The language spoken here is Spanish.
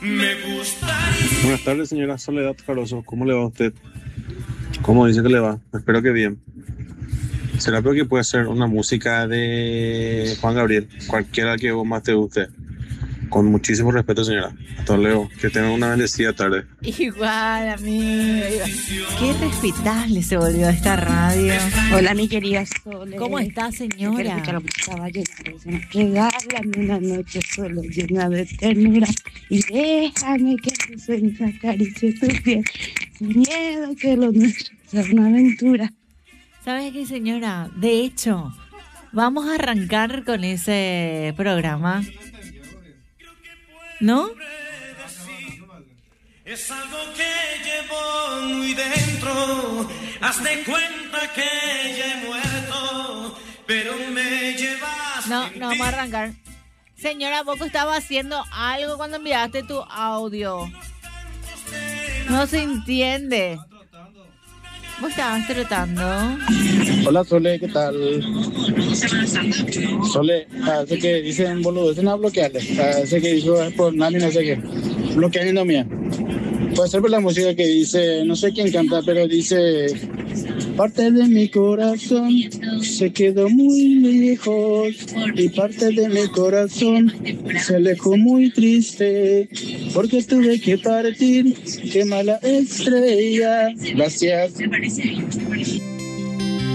Buenas tardes, señora Soledad Caroso. ¿Cómo le va a usted? ¿Cómo dice que le va? Espero que bien. ¿Será porque puede ser una música de Juan Gabriel? Cualquiera que vos más te guste. Con muchísimo respeto, señora. Hasta luego. Que tenga una bendecida tarde. Igual, amigo. Qué respetable se volvió esta radio. Hola, mi querida Sole. ¿Cómo está, señora? Regálame una noche solo llena de ternura y déjame que tus sueños acaricie tu piel sin miedo que lo nuestro sea una aventura. ¿Sabes qué, señora? De hecho, vamos a arrancar con ese programa. ¿No? Es algo que llevo muy dentro. Haz de cuenta que ya he muerto, pero me llevas. No vamos a arrancar. Señora, poco estaba haciendo algo cuando enviaste tu audio. No se entiende. ¿Vos estabas trotando? Hola, Sole, ¿qué tal? Sole, sé que dicen boludo, no bloquearle. Sé que dijo por nadie, no sé qué. Bloqueando mía. Puede ser por la música que dice, no sé quién canta, pero dice: parte de mi corazón se quedó muy lejos y parte de mi corazón se alejó muy triste porque tuve que partir. Qué mala estrella. Gracias.